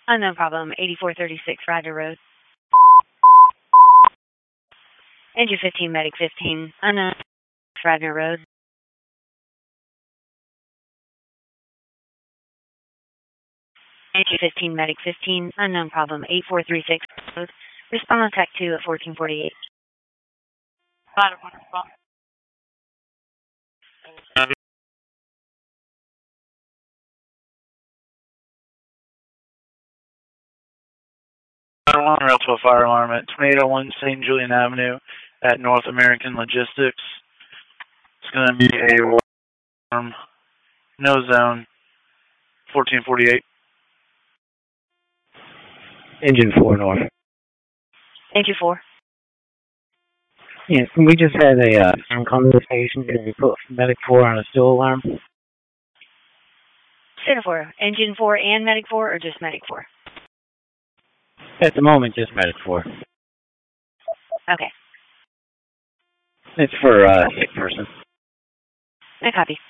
No problem. 8436 Ryder Road. Engine 15, Medic 15. Unknown, Ryder Road. Engine 15, Medic 15. Unknown problem. 8436 Road. Respond on TAC 2 at 1448. Rail 12 fire alarm at 2801 St. Julian Avenue at North American Logistics. It's going to be a alarm, no zone, 1448. Engine 4 North. Engine 4. Yeah, we just had a conversation. Did we put Medic 4 on a still alarm? Center 4. Engine 4 and Medic 4 or just Medic 4? At the moment, just Medic 4. Okay. It's for a sick person. I copy.